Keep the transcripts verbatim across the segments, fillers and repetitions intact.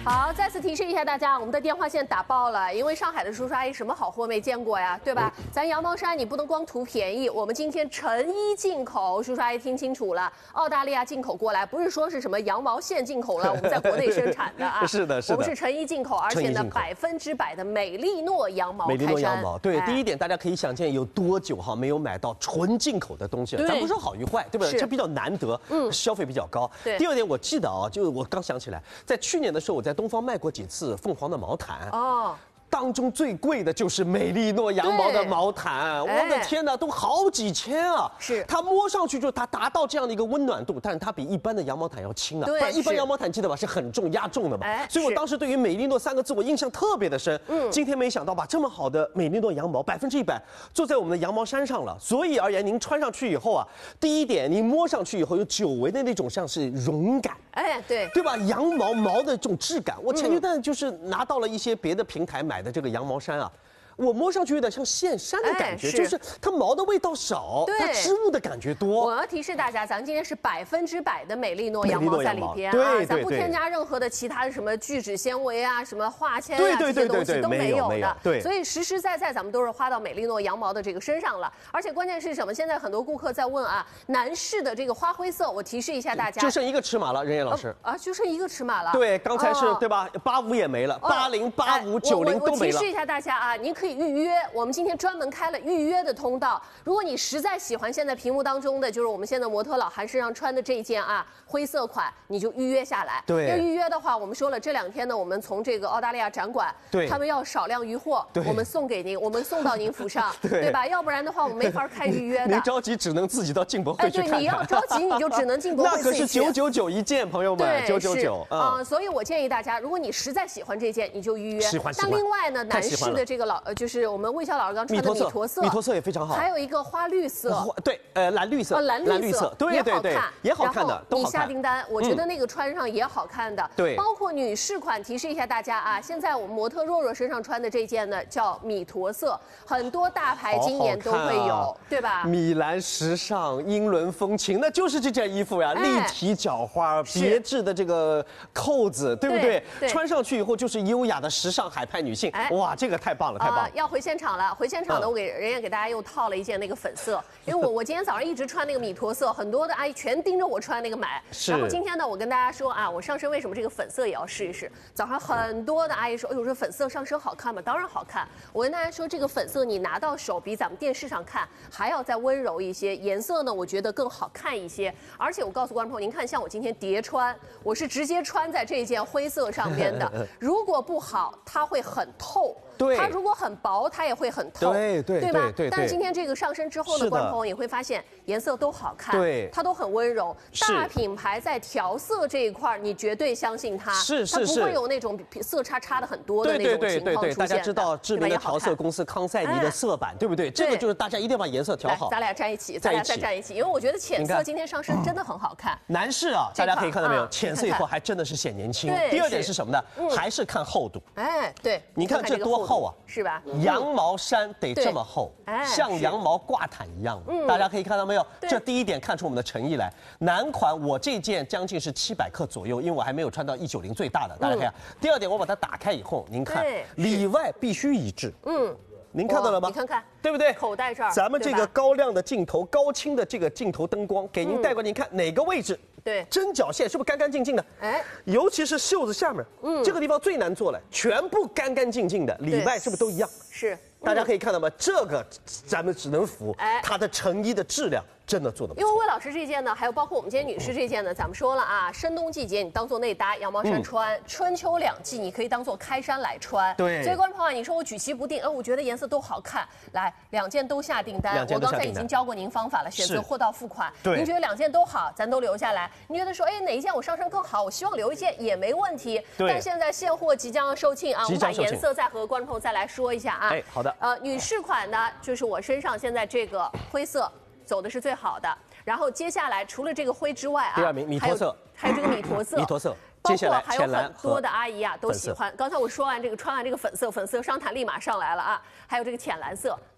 好，再次提示一下大家，我们的电话线打爆了，因为上海的叔叔阿姨什么好货没见过呀，对吧？嗯、咱羊毛衫你不能光图便宜，我们今天成衣进口，叔叔阿姨听清楚了，澳大利亚进口过来，不是说是什么羊毛线进口了，我们在国内生产的啊。 是的，是的， 我们是成衣进口，而且呢，百分之百的美利诺羊毛。 美利诺羊毛，对， 哎、 第一点大家可以想见有多久哈没有买到纯进口的东西了，咱不说好与坏，对不对？这比较难得，嗯，消费比较高。 对。 第二点，我记得啊，就是我刚想起来，在去年的时候，我在东方卖过几次凤凰的毛毯。哦。当中最贵的就是美利诺羊毛的毛毯，我的天哪，都好几千啊！ 是， 它摸上去就它达到这样的一个温暖度，但是它比一般的羊毛毯要轻啊。 对， 不然一般羊毛毯记得吧，是很重压重的嘛。哎，所以我当时对于美利诺三个字我印象特别的深。嗯，今天没想到把这么好的美利诺羊毛百分之一百做在我们的羊毛衫上了。所以而言，您穿上去以后啊，第一点，您摸上去以后有久违的那种像是绒感。 哎，对， 对吧？羊毛毛的这种质感，我前一段就是拿到了一些别的平台买的这个羊毛衫啊。我摸上去有点像线衫的感觉，哎、是就是它毛的味道少，它织物的感觉多。 我要提示大家，咱们今天是百分之百的美利诺羊毛在里边啊， 对对对， 咱不添加任何的其他的什么聚酯纤维啊、什么化纤啊这些东西都没有的。 对， 所以实实在在咱们都是花到美利诺羊毛的这个身上了。而且关键是什么？现在很多顾客在问啊，男士的这个花灰色，我提示一下大家， 就剩一个尺码了，任燕老师、 呃、啊，就剩一个尺码了。 对，刚才是、哦、对吧？八五也没了，八零、八五、九零都没了。 我提示一下大家啊，您可以预约我。我们今天专门开了预约的通道，如果你实在喜欢现在屏幕当中的，就是我们现在模特老韩身上穿的这一件啊灰色款，你就预约下来。 对， 要预约的话，我们说了这两天呢，我们从这个澳大利亚展馆， 对， 他们要少量余货，我们送给您，我们送到您府上，对, 对吧？要不然的话，我们没法开预约的。 您着急只能自己到进博会去看看。 哎，对，你要着急你就只能进博会。 那可是九九九一件，朋友们，九九九啊！所以我建议大家，如果你实在喜欢这件，你就预约。 喜欢喜欢。 那另外呢，男士的这个老，就是我们魏小老师刚穿的米驼。色米驼色也非常好， 还有一个花绿色， 对，呃，蓝绿色， 哦，蓝绿色， 对对对，也好看的， 你下订单，我觉得那个穿上也好看的， 对， 包括女士款，提示一下大家啊，现在我们模特若若身上穿的这件呢叫米驼色，很多大牌今年都会有，对吧？ 米兰时尚，英伦风情，那就是这件衣服呀，立体角花，别致的这个扣子，对不对？穿上去以后就是优雅的时尚海派女性，哇，这个太棒了，太棒了！ 要回现场了，回现场的我给。人家给大家又套了一件那个粉色，因为我我今天早上一直穿那个米驼色，很多的阿姨全盯着我穿那个买。然后今天呢，我跟大家说啊，我上身为什么这个粉色也要试一试？早上很多的阿姨说，哎呦，这粉色上身好看吗？当然好看。我跟大家说，这个粉色你拿到手比咱们电视上看还要再温柔一些，颜色呢我觉得更好看一些。而且我告诉观众朋友，您看像我今天叠穿，我是直接穿在这件灰色上边的，如果不好，它会很透。 对， 它如果很薄，它也会很透， 对对对吧？ 对对对。 但是今天这个上身之后呢，观众朋友你会发现颜色都好看， 对， 它都很温柔。大品牌在调色这一块，你绝对相信它， 是是是， 它不会有那种色差差的很多的那种情况出现。 对对对对，大家知道知名的调色公司康赛尼的色板，对不对？这个就是大家一定要把颜色调好。 咱俩站一起，咱俩再站一起，因为我觉得浅色今天上身真的很好看。 男士啊，大家可以看到没有，浅色以后还真的是显年轻。第二点是什么呢？还是看厚度。 哎，对， 你看这多厚啊， 是吧？ 羊毛衫得这么厚，像羊毛挂毯一样。大家可以看到没有？这第一点看出我们的诚意来。男款我这件将近是七百克左右，因为我还没有穿到一九零最大的。大家看。第二点，我把它打开以后，您看里外必须一致。嗯。您看到了吗？ 你看看， 对不对？ 口袋这儿， 咱们这个高亮的镜头、高清的这个镜头灯光，给您带过，您看哪个位置？ 对， 针脚线是不是干干净净的？哎，尤其是袖子下面，嗯，这个地方最难做了，全部干干净净的，里外是不是都一样？ 是， 大家可以看到吗？这个咱们只能服它的成衣的质量。真的做的不错。 因为魏老师这件呢，还有包括我们今天女士这件呢，咱们说了啊，深冬季节你当做内搭羊毛衫穿，嗯、春秋两季你可以当做开衫来穿。 对。 所以观众朋友，你说我举棋不定，哎，我觉得颜色都好看，来两件都下订单。 两件都下订单。 我刚才已经教过您方法了，选择货到付款。 对。 您觉得两件都好，咱都留下来。您觉得说，哎，哪一件我上身更好，我希望留一件也没问题。 对。 但现在现货即将售罄啊，我们把颜色再和观众朋友再来说一下啊。 哎，好的。 呃，女士款呢，就是我身上现在这个灰色走的是最好的。然后接下来除了这个灰之外啊， 第二名米驼色， 还有这个米驼色， 米驼色， 包括还有很多的阿姨啊都喜欢。刚才我说完这个穿完这个粉色，粉色商谈立马上来了啊，还有这个浅蓝色。都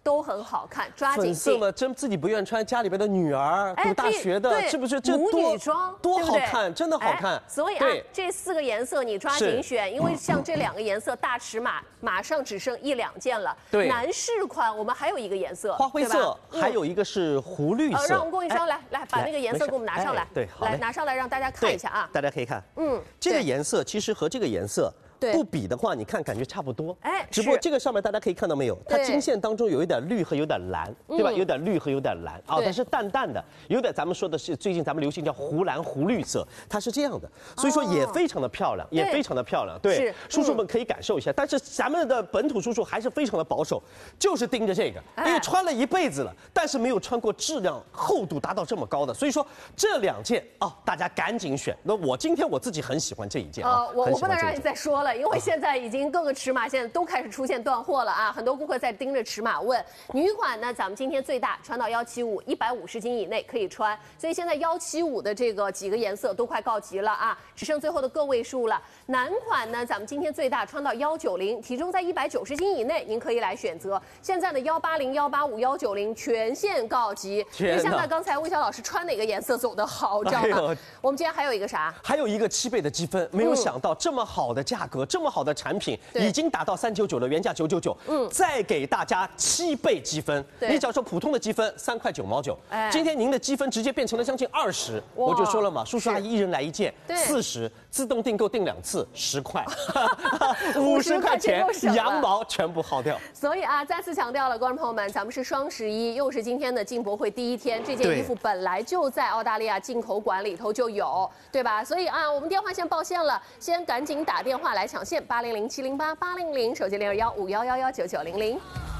都很好看，抓紧粉色嘛，真自己不愿穿，家里边的女儿读大学的，是不是？这母女装多好看，真的好看。 所以啊，这四个颜色你抓紧选，因为像这两个颜色大尺码马上只剩一两件了。 对， 男士款我们还有一个颜色， 花灰色，还有一个是湖绿色。 让我们供应商来来把那个颜色给我们拿上来， 对， 来拿上来让大家看一下啊。 大家可以看，嗯，这个颜色其实和这个颜色。不比的话，你看感觉差不多，哎，只不过这个上面大家可以看到没有，它金线当中有一点绿和有点蓝，对吧？有点绿和有点蓝啊，它是淡淡的，有点咱们说的是最近咱们流行叫湖蓝湖绿色，它是这样的，所以说也非常的漂亮，也非常的漂亮。对，叔叔们可以感受一下，但是咱们的本土叔叔还是非常的保守，就是盯着这个，因为穿了一辈子了，但是没有穿过质量厚度达到这么高的，所以说这两件啊，大家赶紧选。那我今天我自己很喜欢这一件啊， 我我不能让你再说了。因为现在已经各个尺码现在都开始出现断货了啊，很多顾客在盯着尺码问。女款呢，咱们今天最大穿到幺七五，一百五十斤以内可以穿，所以现在幺七五的这个几个颜色都快告急了啊，只剩最后的个位数了。男款呢，咱们今天最大穿到幺九零，体重在一百九十斤以内，您可以来选择。现在的幺八零、幺八五、幺九零全线告急。因为现在刚才魏晓老师穿哪个颜色走得好，知道吗？哎、我们今天还有一个啥？ 还有一个七倍的积分，没有想到这么好的价格，嗯、这么好的产品。已经达到三九九了，原价九九九，嗯，再给大家七倍积分。你只要说普通的积分三块九毛九，哎，今天您的积分直接变成了将近二十，我就说了嘛，叔叔阿姨一人来一件，四十，自动订购订两次十块，五十块钱羊毛全部耗掉。 所以啊，再次强调了，观众朋友们，咱们是双十一，又是今天的进博会第一天，这件衣服本来就在澳大利亚进口馆里头就有，对吧？所以啊，我们电话线报线了，先赶紧打电话来抢线。八零零七零八八零零手机零二幺五幺幺幺九九零零。